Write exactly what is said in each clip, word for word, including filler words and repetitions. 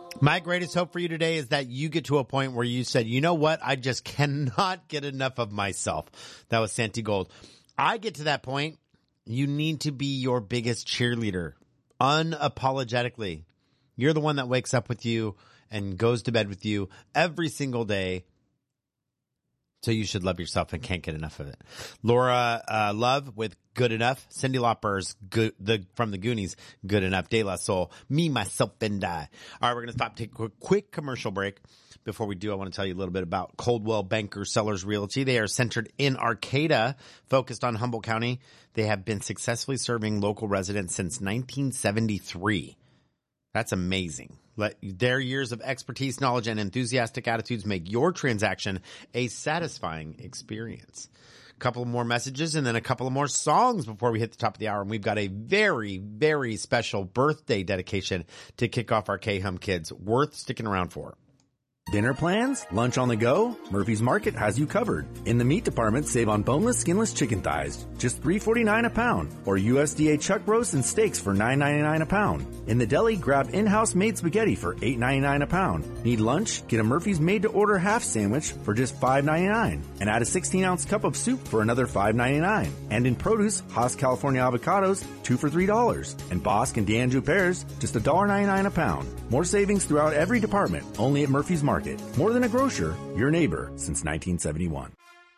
My greatest hope for you today is that you get to a point where you said, you know what? I just cannot get enough of myself. That was Santi Gold. I get to that point. You need to be your biggest cheerleader unapologetically. You're the one that wakes up with you and goes to bed with you every single day. So you should love yourself and can't get enough of it. Laura uh, Love with Good Enough. Cyndi Lauper's good, the from the Goonies, Good Enough. De La Soul, Me, Myself, and I. All right, we're going to stop, take a quick, quick commercial break. Before we do, I want to tell you a little bit about Coldwell Banker Sellers Realty. They are centered in Arcata, focused on Humboldt County. They have been successfully serving local residents since nineteen seventy-three. That's amazing. Let their years of expertise, knowledge, and enthusiastic attitudes make your transaction a satisfying experience. A couple more messages and then a couple of more songs before we hit the top of the hour. And we've got a very, very special birthday dedication to kick off our K-Hum Kids. Worth sticking around for. Dinner plans? Lunch on the go? Murphy's Market has you covered. In the meat department, save on boneless, skinless chicken thighs, just three forty-nine a pound, or U S D A chuck roasts and steaks for nine ninety-nine a pound. In the deli, grab in-house made spaghetti for eight ninety-nine a pound. Need lunch? Get a Murphy's made-to-order half sandwich for just five ninety-nine, and add a sixteen ounce cup of soup for another five ninety-nine. And in produce, Haas California avocados, two for three dollars, and Bosque and D'Anjou pears, just one ninety-nine a pound. More savings throughout every department, only at Murphy's Market. More than a grocer, your neighbor since nineteen seventy-one.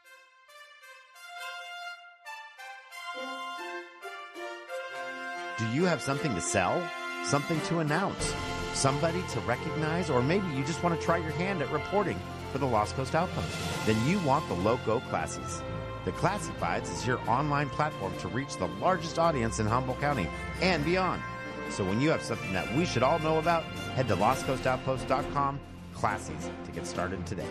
Do you have something to sell? Something to announce? Somebody to recognize? Or maybe you just want to try your hand at reporting for the Lost Coast Outpost? Then you want the Loco Classies. The Classifieds is your online platform to reach the largest audience in Humboldt County and beyond. So when you have something that we should all know about, head to lost coast outpost dot com. Classies to get started today.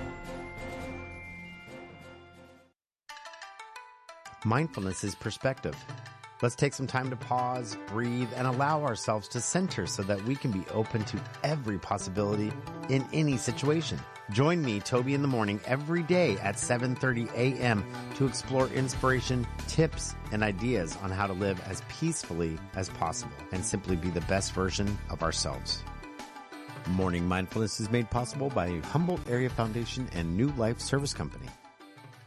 Mindfulness is perspective. Let's take some time to pause, breathe, and allow ourselves to center so that we can be open to every possibility in any situation. Join me, Toby, in the morning every day at seven thirty a.m. to explore inspiration, tips, and ideas on how to live as peacefully as possible and simply be the best version of ourselves. Morning Mindfulness is made possible by Humboldt Area Foundation and New Life Service Company.